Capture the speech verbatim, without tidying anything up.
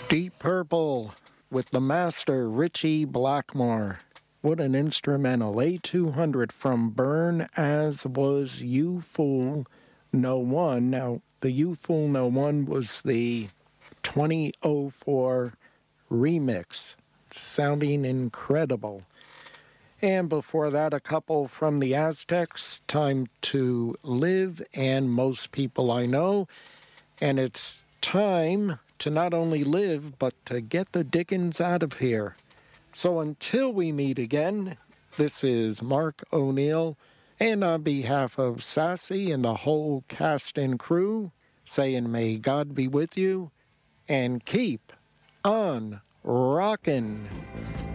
Deep Purple with the master Richie Blackmore. What an instrumental. A two hundred from Burn As Was You Fool No One. Now, the You Fool No One was the twenty oh four remix, sounding incredible. And before that, a couple from the Aztecs, Time to Live and Most People I Know. And it's time to not only live, but to get the dickens out of here. So until we meet again, this is Mark O'Neill, and on behalf of Sassy and the whole cast and crew, saying may God be with you, and keep on rockin'.